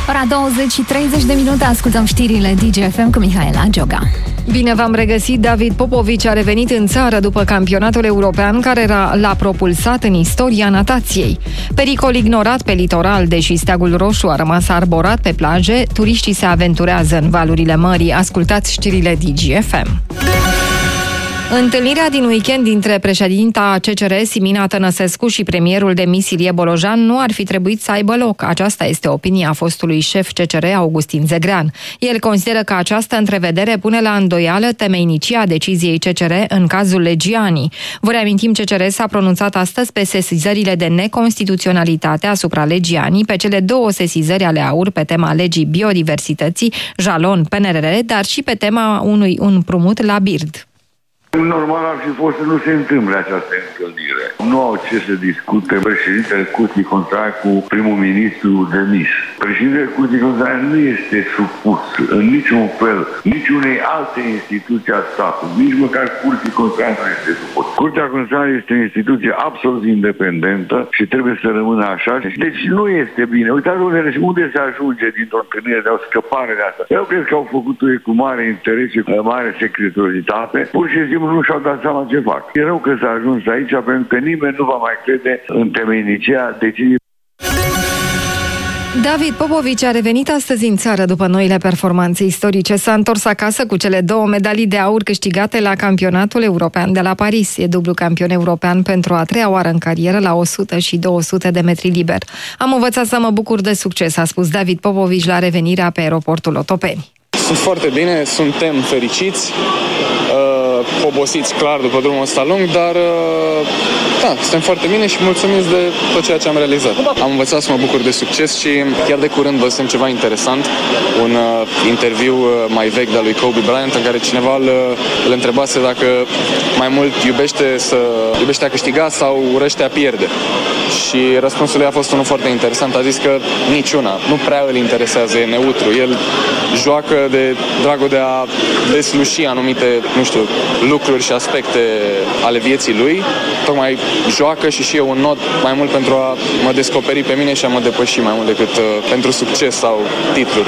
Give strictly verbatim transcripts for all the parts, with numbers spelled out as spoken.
Ora douăzeci și treizeci de minute, ascultăm știrile D G F M cu Mihaela Gioga. Bine v-am regăsit! David Popovici a revenit în țară după campionatul european care l-a propulsat în istoria natației. Pericol ignorat pe litoral, deși steagul roșu a rămas arborat pe plaje, turiștii se aventurează în valurile mării. Ascultați știrile D G F M. Întâlnirea din weekend dintre președinta C C R, Simina Tănăsescu, și premierul demis Ilie Bolojan nu ar fi trebuit să aibă loc. Aceasta este opinia fostului șef C C R, Augustin Zegrean. El consideră că această întrevedere pune la îndoială temeinicia deciziei C C R în cazul Legiani. Vă reamintim, C C R s-a pronunțat astăzi pe sesizările de neconstituționalitate asupra Legiani, pe cele două sesizări ale A U R pe tema legii biodiversității, jalon P N R R, dar și pe tema unui împrumut la Bird. Normal ar fi fost să nu se întâmple această întâlnire. Nu au ce să discute președintele Curții Constituționale cu primul ministru demis. Președintele Curții Constituționale nu este supus în niciun fel niciunei alte instituții a statului, nici măcar Curții Constituționale nu este supus. Curtea Constituțională este o instituție absolut independentă și trebuie să rămână așa. Deci nu este bine. Uitați-vă unde se ajunge dintr-o întâlnire de o scăpare de asta. Eu cred că au făcut-o cu mare interes și cu mare secretozitate. Pur și simplu nu și-au dat seama ce fac. E rău că s-a ajuns aici, pentru că nimeni nu va mai crede în temeinicia deciziei. David Popovici a revenit astăzi în țară după noile performanțe istorice. S-a întors acasă cu cele două medalii de aur câștigate la campionatul european de la Paris. E dublu campion european pentru a treia oară în carieră la o sută și două sute de metri liber. Am învățat să mă bucur de succes, a spus David Popovici la revenirea pe aeroportul Otopeni. Sunt foarte bine, suntem fericiți, uh, obosiți clar după drumul ăsta lung, dar uh, da, suntem foarte bine și mulțumiți de tot ceea ce am realizat. Am învățat să mă bucur de succes și chiar de curând văzusem ceva interesant, un uh, interviu uh, mai vechi de-a lui Kobe Bryant, în care cineva îl, îl întrebase dacă mai mult iubește, să, iubește a câștiga sau urăște a pierde. Și răspunsul lui a fost unul foarte interesant, a zis că niciuna, nu prea îl interesează, e neutru, el joacă de dragul de a desluși anumite, nu știu, lucruri și aspecte ale vieții lui, tocmai joacă și și eu un not mai mult pentru a mă descoperi pe mine și a mă depăși mai mult decât uh, pentru succes sau titluri.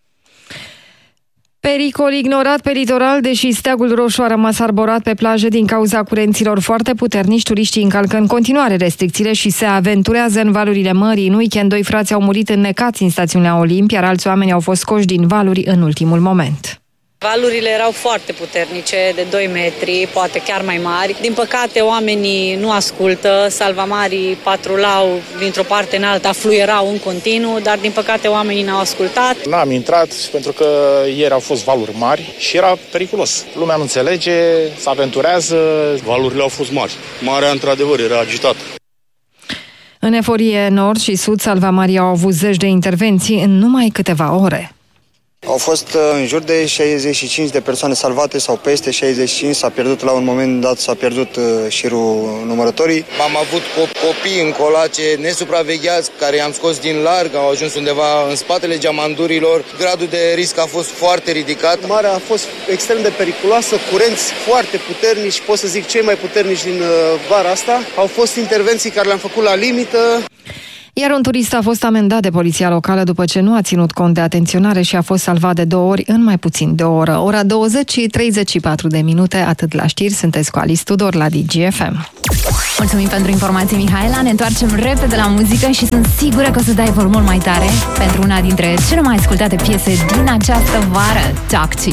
Pericol ignorat pe litoral, deși steagul roșu a rămas arborat pe plaje din cauza curenților foarte puternici, turiștii încalcă în continuare restricțiile și se aventurează în valurile mării. În weekend, doi frați au murit înnecați în stațiunea Olimp, iar alți oameni au fost scoși din valuri în ultimul moment. Valurile erau foarte puternice, de doi metri, poate chiar mai mari. Din păcate, oamenii nu ascultă, salvamarii patrulau dintr-o parte în alta, fluierau în continuu, dar din păcate oamenii n-au ascultat. N-am intrat pentru că ieri au fost valuri mari și era periculos. Lumea nu înțelege, se aventurează. Valurile au fost mari. Marea, într-adevăr, era agitată. În eforie nord și sud, salvamarii au avut zeci de intervenții în numai câteva ore. Au fost în jur de șaizeci și cinci de persoane salvate sau peste șaizeci și cinci, s-a pierdut la un moment dat, s-a pierdut șirul numărătorii. Am avut copii în colace nesupravegheați care i-am scos din larg, au ajuns undeva în spatele geamandurilor. Gradul de risc a fost foarte ridicat. Marea a fost extrem de periculoasă, curenți foarte puternici, pot să zic cei mai puternici din vara asta. Au fost intervenții care le-am făcut la limită. Iar un turist a fost amendat de poliția locală după ce nu a ținut cont de atenționare și a fost salvat de două ori în mai puțin de o oră. Ora douăzeci și treizeci și patru de minute, atât la știri, sunteți cu Alice Tudor la D G F M. Mulțumim pentru informații, Mihaela, ne întoarcem repede la muzică și sunt sigură că o să dai volumul mai tare pentru una dintre cele mai ascultate piese din această vară, Talk to